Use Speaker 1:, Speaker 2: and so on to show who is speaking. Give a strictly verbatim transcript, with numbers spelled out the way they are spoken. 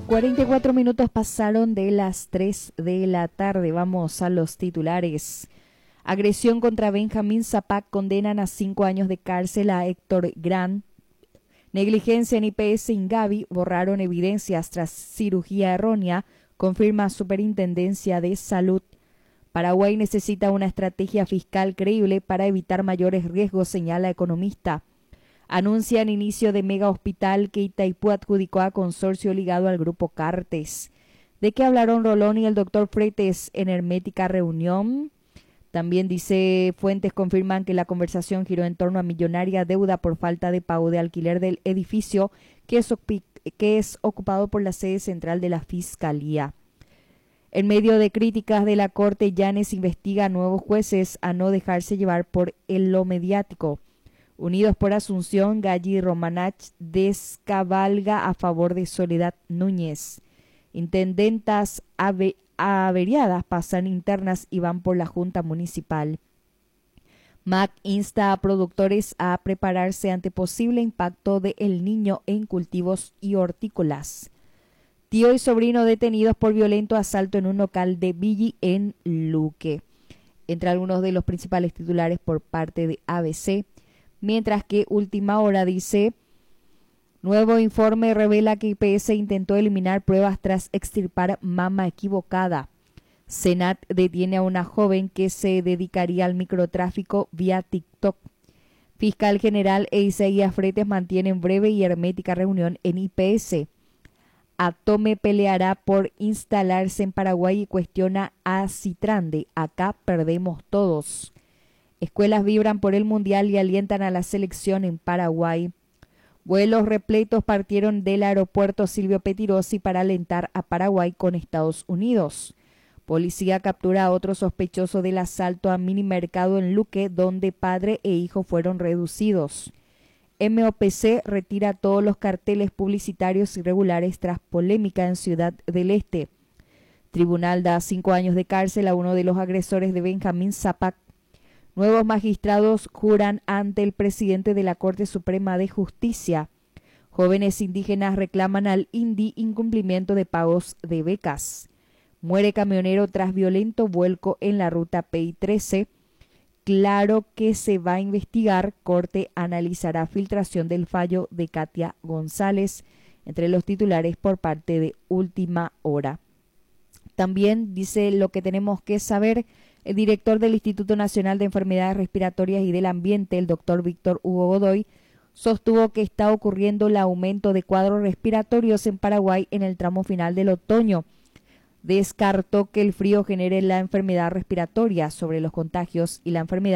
Speaker 1: cuarenta y cuatro minutos pasaron de las tres de la tarde. Vamos a los titulares. Agresión contra Benjamín Zapac, condenan a cinco años de cárcel a Héctor Gran. Negligencia en I P S Ingavi, borraron evidencias tras cirugía errónea, confirma Superintendencia de Salud. Paraguay necesita una estrategia fiscal creíble para evitar mayores riesgos, señala economista. Anuncian inicio de mega hospital que Itaipú adjudicó a consorcio ligado al grupo Cartes. ¿De qué hablaron Rolón y el doctor Freites en hermética reunión? También dice, fuentes confirman que la conversación giró en torno a millonaria deuda por falta de pago de alquiler del edificio que es, que es ocupado por la sede central de la Fiscalía. En medio de críticas de la Corte, Yanes investiga a nuevos jueces a no dejarse llevar por el lo mediático. Unidos por Asunción, Galli Romanach descabalga a favor de Soledad Núñez. Intendentas ave, averiadas pasan internas y van por la Junta Municipal. M A C insta a productores a prepararse ante posible impacto de El Niño en cultivos y hortícolas. Tío y sobrino detenidos por violento asalto en un local de Villi en Luque. Entre algunos de los principales titulares por parte de A B C. Mientras que Última Hora dice, nuevo informe revela que I P S intentó eliminar pruebas tras extirpar mama equivocada. Senat detiene a una joven que se dedicaría al microtráfico vía TikTok. Fiscal General e Isaías Freites mantienen breve y hermética reunión en I P S. Atome peleará por instalarse en Paraguay y cuestiona a Citrande. Acá perdemos todos. Escuelas vibran por el Mundial y alientan a la selección en Paraguay. Vuelos repletos partieron del aeropuerto Silvio Pettirossi para alentar a Paraguay con Estados Unidos. Policía captura a otro sospechoso del asalto a minimercado en Luque, donde padre e hijo fueron reducidos. M O P C retira todos los carteles publicitarios irregulares tras polémica en Ciudad del Este. Tribunal da cinco años de cárcel a uno de los agresores de Benjamín Zapac. Nuevos magistrados juran ante el presidente de la Corte Suprema de Justicia. Jóvenes indígenas reclaman al I N D I incumplimiento de pagos de becas. Muere camionero tras violento vuelco en la ruta P I trece. Claro que se va a investigar. Corte analizará filtración del fallo de Katia González. Entre los titulares por parte de Última Hora. También dice lo que tenemos que saber. El director del Instituto Nacional de Enfermedades Respiratorias y del Ambiente, el doctor Víctor Hugo Godoy, sostuvo que está ocurriendo el aumento de cuadros respiratorios en Paraguay en el tramo final del otoño. Descartó que el frío genere la enfermedad respiratoria. Sobre los contagios y la enfermedad